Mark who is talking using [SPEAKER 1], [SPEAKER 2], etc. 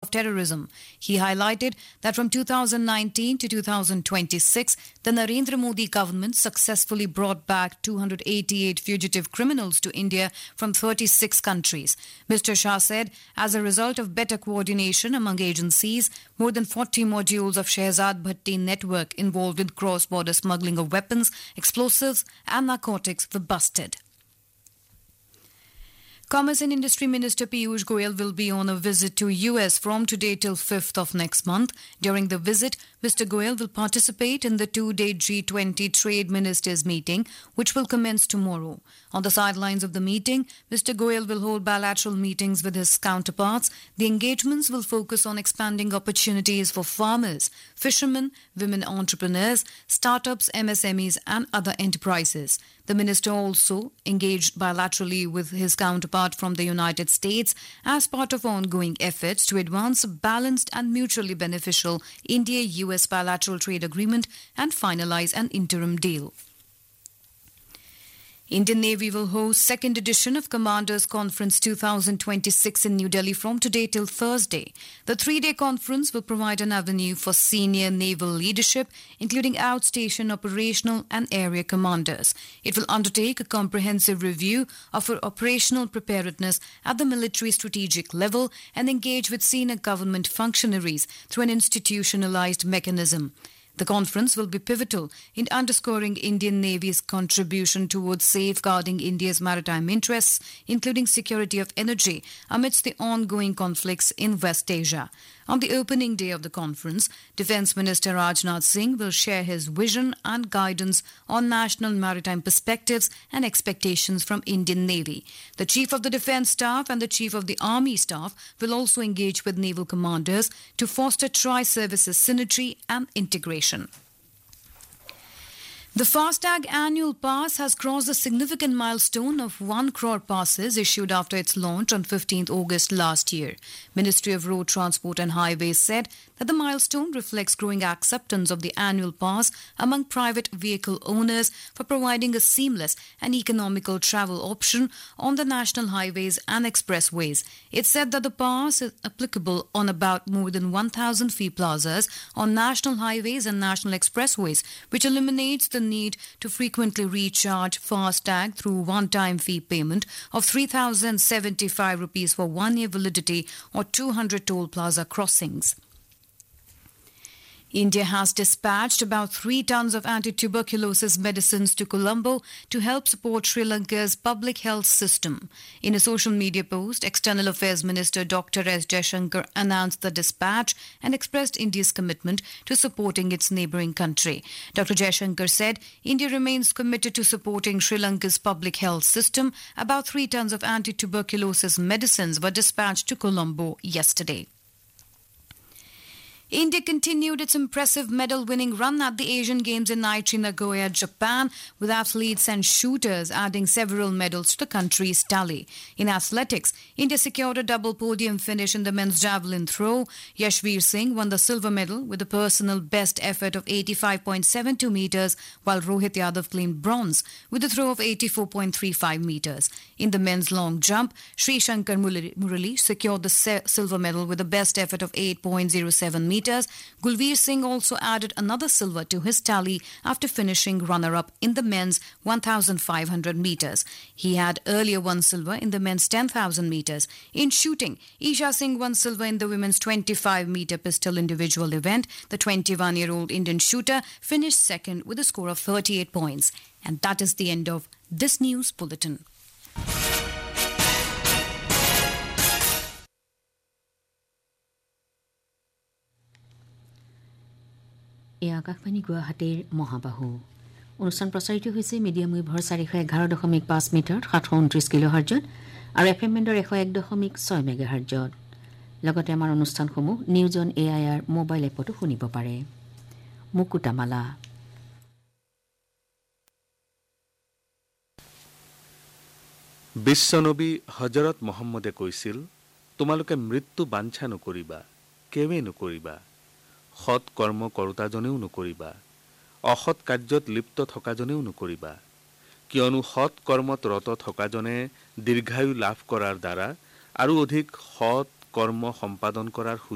[SPEAKER 1] of terrorism. He highlighted that from 2019 to 2026, the Narendra Modi government successfully brought back 288 fugitive criminals to India from 36 countries. Mr. Shah said, as a result of better coordination among agencies, more than 40 modules of Shehzad Bhatti network involved in cross-border smuggling of weapons, explosives and narcotics were busted. Commerce and Industry Minister Piyush Goyal will be on a visit to US from today till 5th of next month. During the visit, Mr. Goyal will participate in the two-day G20 Trade Ministers meeting, which will commence tomorrow. On the sidelines of the meeting, Mr. Goyal will hold bilateral meetings with his counterparts. The engagements will focus on expanding opportunities for farmers, fishermen, women entrepreneurs, startups, MSMEs and other enterprises. The minister also engaged bilaterally with his counterpart from the United States as part of ongoing efforts to advance a balanced and mutually beneficial India-US bilateral trade agreement and finalize an interim deal. Indian Navy will host second edition of Commanders Conference 2026 in New Delhi from today till Thursday. The three-day conference will provide an avenue for senior naval leadership, including outstation operational and area commanders. It will undertake a comprehensive review of our operational preparedness at the military strategic level and engage with senior government functionaries through an institutionalized mechanism. The conference will be pivotal in underscoring Indian Navy's contribution towards safeguarding India's maritime interests, including security of energy, amidst the ongoing conflicts in West Asia. On the opening day of the conference, Defence Minister Rajnath Singh will share his vision and guidance on national maritime perspectives and expectations from Indian Navy. The Chief of the Defence Staff and the Chief of the Army Staff will also engage with naval commanders to foster tri-services synergy and integration. The FASTag annual pass has crossed a significant milestone of 1 crore passes issued after its launch on 15th August last year. Ministry of Road Transport and Highways said that the milestone reflects growing acceptance of the annual pass among private vehicle owners for providing a seamless and economical travel option on the national highways and expressways. It said that the pass is applicable on about more than 1,000 fee plazas on national highways and national expressways, which eliminates the need to frequently recharge FASTag through one-time fee payment of 3,075 rupees for 1 year validity or 200 toll plaza crossings. India has dispatched about 3 tons of anti-tuberculosis medicines to Colombo to help support Sri Lanka's public health system. In a social media post, External Affairs Minister Dr. S. Jaishankar announced the dispatch and expressed India's commitment to supporting its neighbouring country. Dr. Jaishankar said India remains committed to supporting Sri Lanka's public health system. About 3 tons of anti-tuberculosis medicines were dispatched to Colombo yesterday. India continued its impressive medal-winning run at the Asian Games in Aichi, Nagoya, Japan, with athletes and shooters adding several medals to the country's tally. In athletics, India secured a double podium finish in the men's javelin throw. Yashveer Singh won the silver medal with a personal best effort of 85.72 metres, while Rohit Yadav claimed bronze with a throw of 84.35 metres. In the men's long jump, Sri Shankar Murali secured the silver medal with a best effort of 8.07 metres. Gulveer Singh also added another silver to his tally after finishing runner-up in the men's 1,500 metres. He had earlier won silver in the men's 10,000 metres. In shooting, Isha Singh won silver in the women's 25-metre pistol individual event. The 21-year-old Indian shooter finished second with a score of 38 points. And that is the end of this news bulletin.
[SPEAKER 2] Akashvani গুৱাহাটীৰ মহাবাহু অনুষ্ঠান প্ৰচাৰিত হৈছে medium ৱেভৰ 411.5 metre 729 কিলোহাৰ্টজত আৰু FM বেণ্ডৰ 101.6 মেগাহাৰ্টজত। লগতে আমাৰ অনুষ্ঠানসমূহ news on AIR mobile এপতো শুনিব পাৰে। মুকুতামালা
[SPEAKER 3] বিশ্বনবী হজৰত মহম্মদে কৈছিল, তোমালোকে মৃত্যু বাঞ্ছা নকৰিবা, কেৱে নকৰিবা, সৎ কৰ্ম কৰোতাজনেও নকৰিবা, অসৎ কাৰ্যত লিপ্ত থকাজনেও নকৰিবা, কিয়নো সৎ কৰ্মত ৰত থকাজনে দীৰ্ঘায়ু লাভ কৰাৰ দ্বাৰা আৰু অধিক সৎ কৰ্ম সম্পাদন কৰাৰ